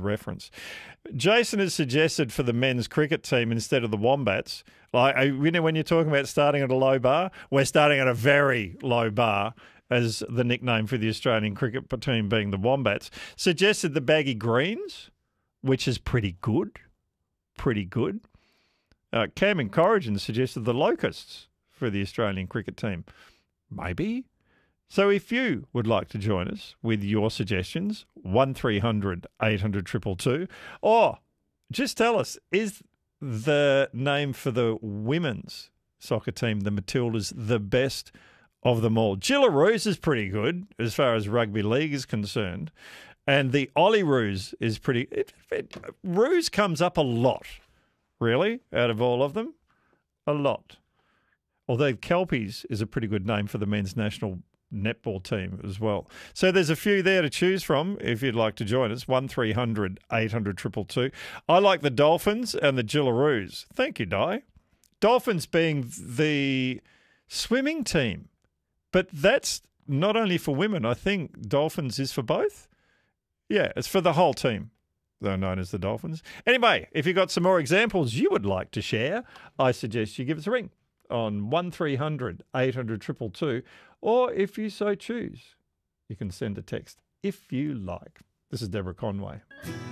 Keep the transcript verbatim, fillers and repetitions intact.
good reference. Jason has suggested for the men's cricket team instead of the Wombats, like, you know, when you're talking about starting at a low bar, we're starting at a very low bar as the nickname for the Australian cricket team being the Wombats. Suggested the Baggy Greens, which is pretty good. Pretty good. Uh, Cam and Corrigan suggested the Locusts for the Australian cricket team. Maybe. So if you would like to join us with your suggestions, one three hundred eight hundred two two two, or just tell us, is the name for the women's soccer team, the Matildas, the best of them all? Gillaroos is pretty good as far as rugby league is concerned, and the Olyroos is pretty... It, it, Roos comes up a lot, really, out of all of them. A lot. Although Kelpies is a pretty good name for the men's national netball team as well. So there's a few there to choose from if you'd like to join us. one three hundred eight hundred two two two. I like the Dolphins and the Gillaroos. Thank you, Di. Dolphins being the swimming team. But that's not only for women. I think Dolphins is for both. Yeah, it's for the whole team. They're known as the Dolphins. Anyway, if you've got some more examples you would like to share, I suggest you give us a ring on one three hundred eight hundred two two two, or if you so choose, you can send a text if you like. This is Deborah Conway.